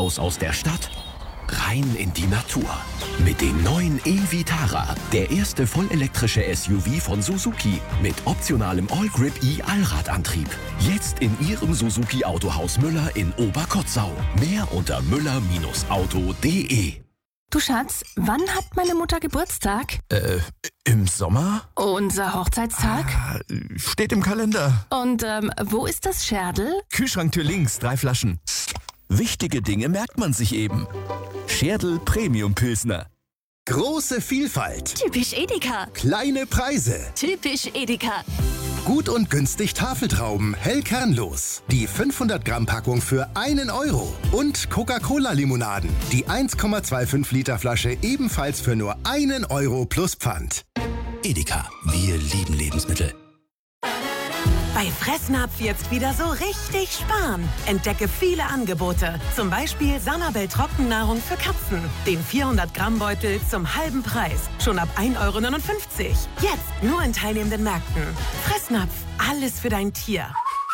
raus aus der Stadt, rein in die Natur. Mit dem neuen e-Vitara, der erste vollelektrische SUV von Suzuki mit optionalem All-Grip E-Allradantrieb. Jetzt in Ihrem Suzuki Autohaus Müller in Oberkotzau. Mehr unter müller-auto.de. Du Schatz, wann hat meine Mutter Geburtstag? Im Sommer? Unser Hochzeitstag? Steht im Kalender. Und wo ist das Scherdl? Kühlschranktür links, 3 Flaschen. Wichtige Dinge merkt man sich eben. Scherdl Premium Pilsner. Große Vielfalt. Typisch Edeka. Kleine Preise. Typisch Edeka. Gut und günstig Tafeltrauben, hellkernlos. Die 500 Gramm Packung für 1 Euro. Und Coca-Cola-Limonaden. Die 1,25 Liter Flasche ebenfalls für nur 1 Euro plus Pfand. Edeka, wir lieben Lebensmittel. Bei Fressnapf jetzt wieder so richtig sparen. Entdecke viele Angebote. Zum Beispiel Sanabel Trockennahrung für Katzen. Den 400 Gramm Beutel zum halben Preis. Schon ab 1,59 Euro. Jetzt nur in teilnehmenden Märkten. Fressnapf, alles für dein Tier.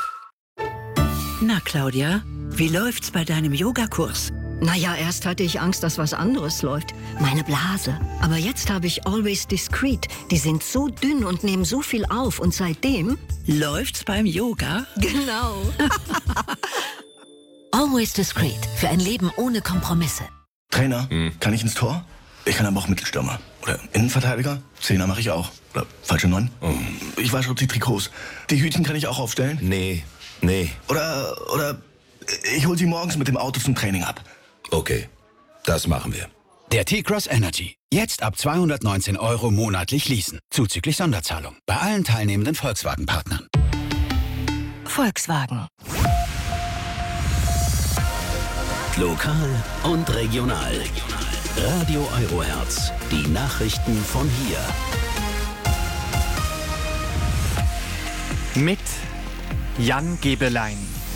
Na, Claudia, wie läuft's bei deinem Yogakurs? Naja, erst hatte ich Angst, dass was anderes läuft. Meine Blase. Aber jetzt habe ich Always Discreet. Die sind so dünn und nehmen so viel auf. Und seitdem... Läuft's beim Yoga? Genau. Always Discreet. Für ein Leben ohne Kompromisse. Trainer, kann ich ins Tor? Ich kann aber auch Mittelstürmer. Oder Innenverteidiger? Zehner mache ich auch. Oder falsche 9? Ich wasche die Trikots. Die Hütchen kann ich auch aufstellen? Nee. Oder ich hole sie morgens mit dem Auto zum Training ab. Okay, das machen wir. Der T-Cross Energy. Jetzt ab 219 Euro monatlich leasen. Zuzüglich Sonderzahlung. Bei allen teilnehmenden Volkswagen-Partnern. Volkswagen. Lokal und regional. Radio Eurohertz. Die Nachrichten von hier. Mit Jan Gebelein.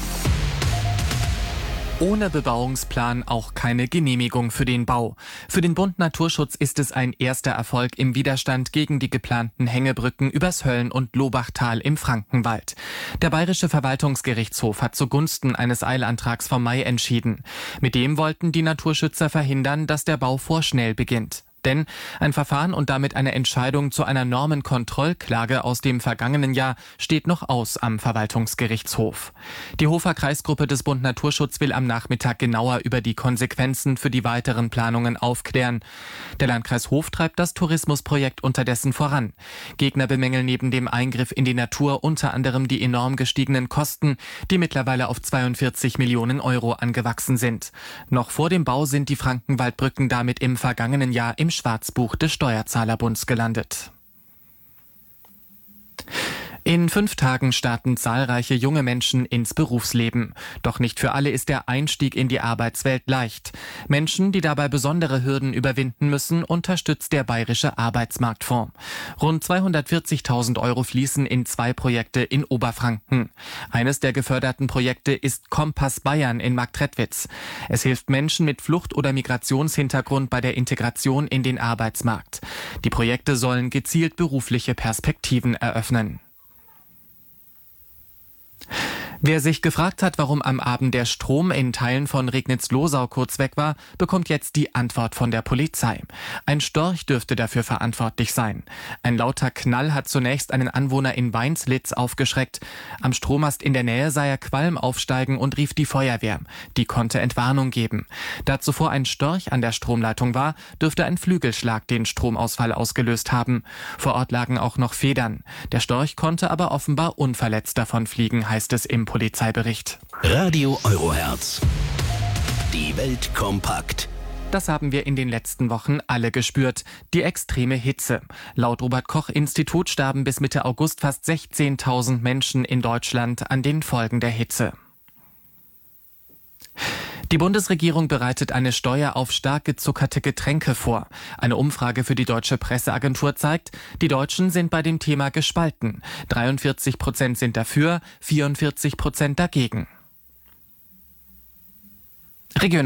Ohne Bebauungsplan auch keine Genehmigung für den Bau. Für den Bund Naturschutz ist es ein erster Erfolg im Widerstand gegen die geplanten Hängebrücken übers Höllen- und Lobachtal im Frankenwald. Der Bayerische Verwaltungsgerichtshof hat zugunsten eines Eilantrags vom Mai entschieden. Mit dem wollten die Naturschützer verhindern, dass der Bau vorschnell beginnt. Denn ein Verfahren und damit eine Entscheidung zu einer Normenkontrollklage aus dem vergangenen Jahr steht noch aus am Verwaltungsgerichtshof. Die Hofer Kreisgruppe des Bund Naturschutz will am Nachmittag genauer über die Konsequenzen für die weiteren Planungen aufklären. Der Landkreis Hof treibt das Tourismusprojekt unterdessen voran. Gegner bemängeln neben dem Eingriff in die Natur unter anderem die enorm gestiegenen Kosten, die mittlerweile auf 42 Millionen Euro angewachsen sind. Noch vor dem Bau sind die Frankenwaldbrücken damit im vergangenen Jahr im Schwarzbuch des Steuerzahlerbunds gelandet. In 5 Tagen starten zahlreiche junge Menschen ins Berufsleben. Doch nicht für alle ist der Einstieg in die Arbeitswelt leicht. Menschen, die dabei besondere Hürden überwinden müssen, unterstützt der Bayerische Arbeitsmarktfonds. Rund 240.000 Euro fließen in 2 Projekte in Oberfranken. Eines der geförderten Projekte ist Kompass Bayern in Marktredwitz. Es hilft Menschen mit Flucht- oder Migrationshintergrund bei der Integration in den Arbeitsmarkt. Die Projekte sollen gezielt berufliche Perspektiven eröffnen. Wer sich gefragt hat, warum am Abend der Strom in Teilen von Regnitz-Losau kurz weg war, bekommt jetzt die Antwort von der Polizei. Ein Storch dürfte dafür verantwortlich sein. Ein lauter Knall hat zunächst einen Anwohner in Weinslitz aufgeschreckt. Am Strommast in der Nähe sah er Qualm aufsteigen und rief die Feuerwehr. Die konnte Entwarnung geben. Da zuvor ein Storch an der Stromleitung war, dürfte ein Flügelschlag den Stromausfall ausgelöst haben. Vor Ort lagen auch noch Federn. Der Storch konnte aber offenbar unverletzt davonfliegen, heißt es im Polizeibericht. Radio Eurohertz. Die Welt kompakt. Das haben wir in den letzten Wochen alle gespürt. Die extreme Hitze. Laut Robert-Koch-Institut starben bis Mitte August fast 16.000 Menschen in Deutschland an den Folgen der Hitze. Die Bundesregierung bereitet eine Steuer auf stark gezuckerte Getränke vor. Eine Umfrage für die Deutsche Presseagentur zeigt, die Deutschen sind bei dem Thema gespalten. 43% sind dafür, 44% dagegen.